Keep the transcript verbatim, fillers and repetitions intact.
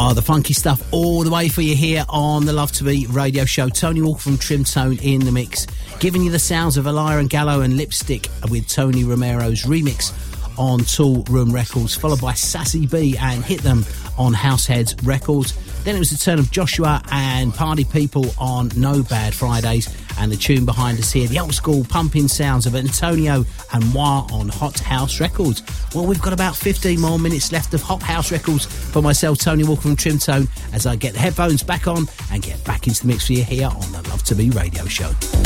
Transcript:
Ah, the funky stuff all the way for you here on the Love to Be radio show. Tony Walker from Trim Tone in the mix, giving you the sounds of Elia and Gallo and Lipstick with Tony Romero's remix on Tool Room Records, followed by Sassy B and Hit Them on Househeads Records. Then it was the turn of Joshua and Party People on No Bad Fridays, and the tune behind us here, the old school pumping sounds of Antonio and Moi on Hot House Records. Well, we've got about fifteen more minutes left of Hot House Records for myself, Tony Walker from Trim Tone, as I get the headphones back on and get back into the mix for you here on the Love to Be radio show.